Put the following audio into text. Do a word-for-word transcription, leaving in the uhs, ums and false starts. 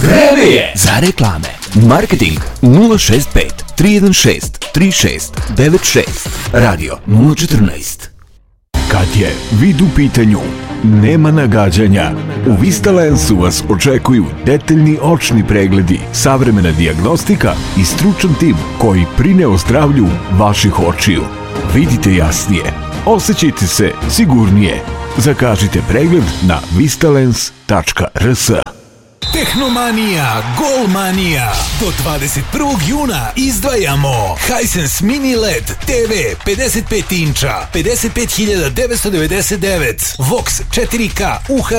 Vreme je za reklame. Marketing nula šest pet tri jedan šest tri šest devet šest. Radio nula četrnaest. Kad je vid u pitanju, nema nagađanja. U Vistalensu vas očekuju detaljni očni pregledi, savremena dijagnostika i stručan tim koji brine o zdravlju vaših očiju. Vidite jasnije, osjećajte se sigurnije. Zakažite pregled na vistalens tačka r s. Tehnomanija, Golmanija. Do dvadeset prvog juna izdvajamo Hisense Mini L E D te ve pedeset pet inča, pedeset pet hiljada devetsto devedeset devet, Vox četiri ka U H